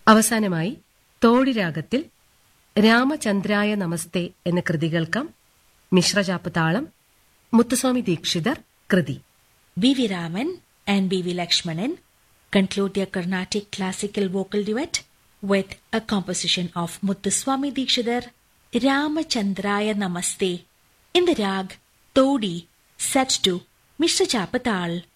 അവസാനമായി തോടി രാഗത്തിൽ രാമചന്ദ്രായ നമസ്തേ എന്ന കൃതി കേൾക്കാം. മിശ്രചാപ്പ് താളം. മുത്തുസ്വാമി ദീക്ഷിതർ കൃതി. B.V. Raman and B.V. Lakshmanan conclude their Carnatic classical vocal duet with a composition of Muthuswami Dikshidhar, Ramachandraya Namaste, in the rag Todi, set to Mishra Chapatal.